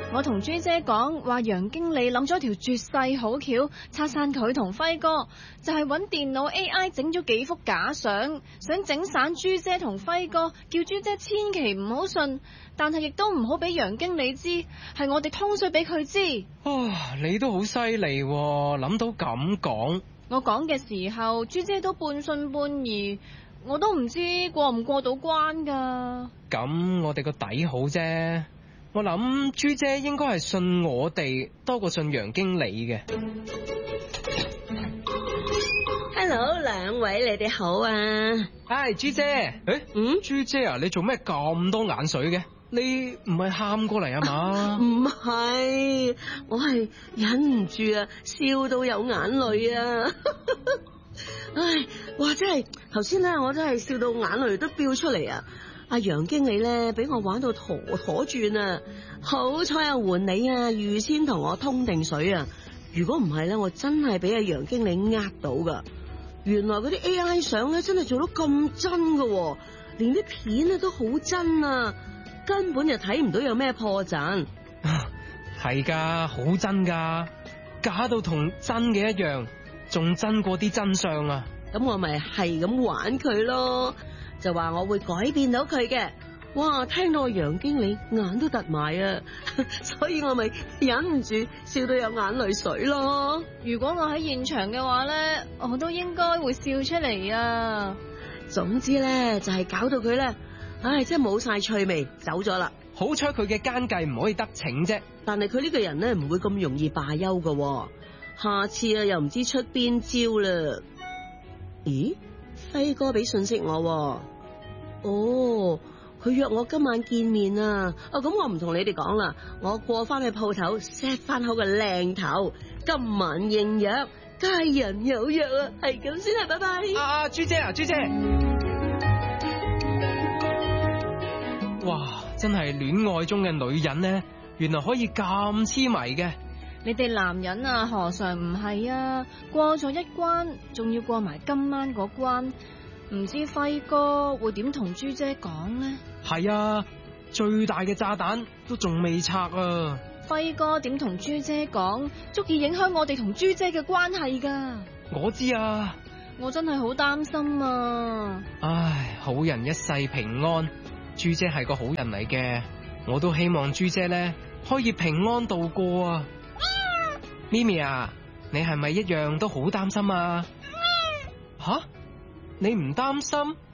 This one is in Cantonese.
我同朱姐講話，楊經理諗咗條絕世好橋，拆散佢同輝哥，就係揾電腦 AI 整咗幾幅假相，想整散朱姐同輝哥，叫朱姐千祈唔好信，但係亦都唔好俾楊經理知，係我哋通水俾佢知。 你都好犀利，諗到咁講。 我講嘅時候，朱姐都半信半疑，我都唔知過唔過到關噶。 咁我哋個底好啫。我諗朱姐應該係信我哋多過信楊經理嘅。 Hello， 兩位你哋好啊。 唉，朱姐，朱姐啊，你做咩咁多眼水嘅？你唔係喊過嚟啊嘛？ 唔係，我係忍唔住啊，笑到有眼淚啊。唉，哇，真係頭先咧，我真係笑到眼淚都飆出嚟啊！阿楊經理咧，俾我玩到陀陀轉啊！好彩阿媛你啊，預先同我通定水啊！如果唔係咧，我真係俾阿楊經理呃到噶。原來嗰啲 AI 相咧真係做到咁真噶，連啲片咧都好真啊，根本就睇唔到有咩破綻。 係噶，好真噶，假到同真嘅一樣，仲真過啲真相啊！ 咁我咪係咁玩佢咯。就話我會改變到佢嘅，哇！聽到楊經理眼都突埋啊，所以我咪忍唔住笑到有眼淚水咯。 如果我喺現場嘅話咧，我都應該會笑出嚟啊。 總之咧就係搞到佢咧，唉，真係冇晒趣味，走咗啦。 好彩佢嘅奸計唔可以得逞啫。 但係佢呢個人咧唔會咁容易罷休噶，下次啊又唔知出邊招啦。咦？輝哥俾信息我，佢約我今晚見面啊！咁我唔同你哋講啦，我過翻去鋪頭 set 翻好個靚頭，今晚應約，佳人有約啊！係咁先啦，拜拜。 朱姐啊，朱姐，哇！真係戀愛中嘅女人呢，原來可以咁痴迷嘅。 你哋男人啊，何嘗唔係啊？過咗一關，仲要過埋今晚嗰關，唔知輝哥會點同朱姐講呢？ 係啊，最大嘅炸彈都仲未拆啊！ 輝哥點同朱姐講，足以影響我哋同朱姐嘅關係噶。 我知啊， 我真係好擔心啊！ 唉，好人一世平安，朱姐係個好人嚟嘅，我都希望朱姐呢可以平安度過啊！咪咪啊，你係咪一樣都好擔心啊？吓，你唔擔心？